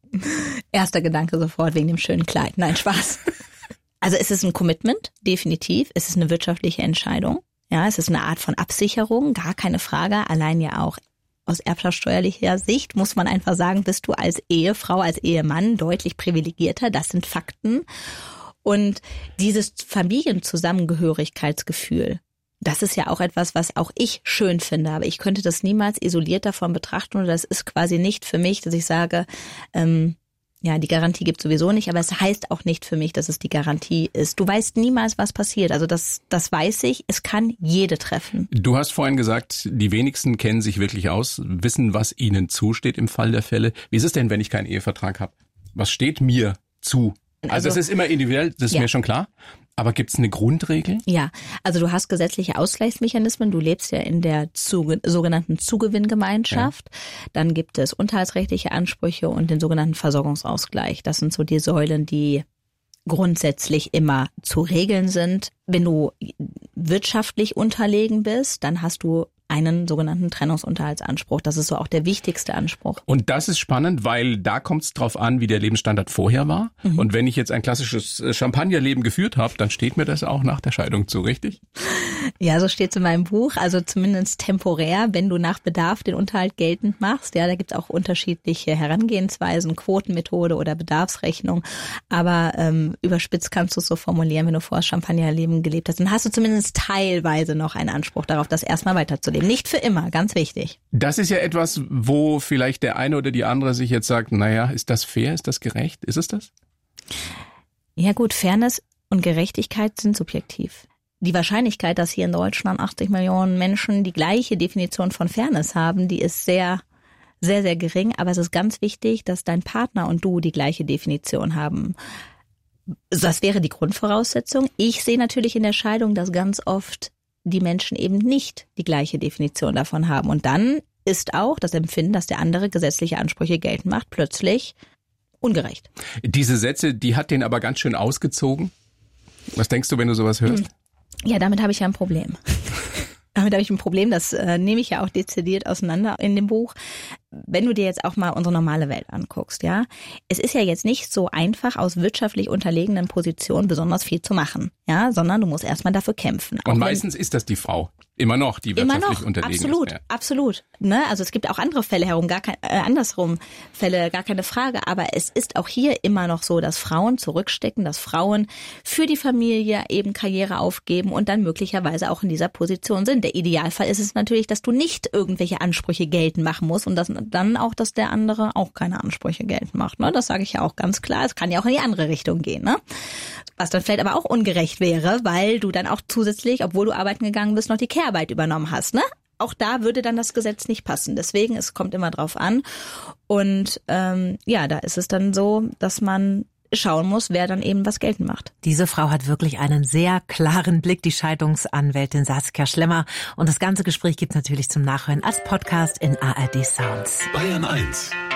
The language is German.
Erster Gedanke sofort wegen dem schönen Kleid. Nein, Spaß. Also es ist ein Commitment, definitiv. Es ist eine wirtschaftliche Entscheidung. Ja, es ist eine Art von Absicherung, gar keine Frage. Allein ja auch aus erbschaftssteuerlicher Sicht muss man einfach sagen, bist du als Ehefrau, als Ehemann deutlich privilegierter. Das sind Fakten. Und dieses Familienzusammengehörigkeitsgefühl, das ist ja auch etwas, was auch ich schön finde. Aber ich könnte das niemals isoliert davon betrachten. Und das ist quasi nicht für mich, dass ich sage, die Garantie gibt sowieso nicht. Aber es heißt auch nicht für mich, dass es die Garantie ist. Du weißt niemals, was passiert. Also das weiß ich. Es kann jede treffen. Du hast vorhin gesagt, die wenigsten kennen sich wirklich aus, wissen, was ihnen zusteht im Fall der Fälle. Wie ist es denn, wenn ich keinen Ehevertrag habe? Was steht mir zu? Also das ist immer individuell, das ist mir schon klar. Aber gibt es eine Grundregel? Ja, also du hast gesetzliche Ausgleichsmechanismen. Du lebst ja in der sogenannten Zugewinngemeinschaft. Ja. Dann gibt es unterhaltsrechtliche Ansprüche und den sogenannten Versorgungsausgleich. Das sind so die Säulen, die grundsätzlich immer zu regeln sind. Wenn du wirtschaftlich unterlegen bist, dann hast du einen sogenannten Trennungsunterhaltsanspruch. Das ist so auch der wichtigste Anspruch. Und das ist spannend, weil da kommt es drauf an, wie der Lebensstandard vorher war. Mhm. Und wenn ich jetzt ein klassisches Champagnerleben geführt habe, dann steht mir das auch nach der Scheidung zu, richtig? Ja, so steht es in meinem Buch, also zumindest temporär, wenn du nach Bedarf den Unterhalt geltend machst. Ja, da gibt es auch unterschiedliche Herangehensweisen, Quotenmethode oder Bedarfsrechnung. Aber überspitzt kannst du es so formulieren, wenn du vor Champagnerleben gelebt hast, dann hast du zumindest teilweise noch einen Anspruch darauf, das erstmal weiterzuleben. Nicht für immer, ganz wichtig. Das ist ja etwas, wo vielleicht der eine oder die andere sich jetzt sagt, naja, ist das fair, ist das gerecht? Ist es das? Ja gut, Fairness und Gerechtigkeit sind subjektiv. Die Wahrscheinlichkeit, dass hier in Deutschland 80 Millionen Menschen die gleiche Definition von Fairness haben, die ist sehr, sehr, sehr gering. Aber es ist ganz wichtig, dass dein Partner und du die gleiche Definition haben. Das wäre die Grundvoraussetzung. Ich sehe natürlich in der Scheidung, dass ganz oft die Menschen eben nicht die gleiche Definition davon haben. Und dann ist auch das Empfinden, dass der andere gesetzliche Ansprüche geltend macht, plötzlich ungerecht. Diese Sätze, die hat den aber ganz schön ausgezogen. Was denkst du, wenn du sowas hörst? Ja, damit habe ich ja ein Problem. Damit habe ich ein Problem, das nehme ich ja auch dezidiert auseinander in dem Buch. Wenn du dir jetzt auch mal unsere normale Welt anguckst, ja, es ist ja jetzt nicht so einfach, aus wirtschaftlich unterlegenen Positionen besonders viel zu machen, ja, sondern du musst erstmal dafür kämpfen. Und meistens ist das die Frau. Immer noch, die wirtschaftlich unterlegen absolut, ist. Ja. Absolut. Ne? Also es gibt auch andere Fälle andersrum Fälle, gar keine Frage. Aber es ist auch hier immer noch so, dass Frauen zurückstecken, dass Frauen für die Familie eben Karriere aufgeben und dann möglicherweise auch in dieser Position sind. Der Idealfall ist es natürlich, dass du nicht irgendwelche Ansprüche geltend machen musst und dann auch, dass der andere auch keine Ansprüche geltend macht. Ne? Das sage ich ja auch ganz klar. Es kann ja auch in die andere Richtung gehen. Ne? Was dann vielleicht aber auch ungerecht wäre, weil du dann auch zusätzlich, obwohl du arbeiten gegangen bist, noch die Care-Arbeit übernommen hast. Ne? Auch da würde dann das Gesetz nicht passen. Deswegen, es kommt immer drauf an. Und da ist es dann so, dass man schauen muss, wer dann eben was geltend macht. Diese Frau hat wirklich einen sehr klaren Blick, die Scheidungsanwältin Saskia Schlemmer. Und das ganze Gespräch gibt's natürlich zum Nachhören als Podcast in ARD Sounds. Bayern 1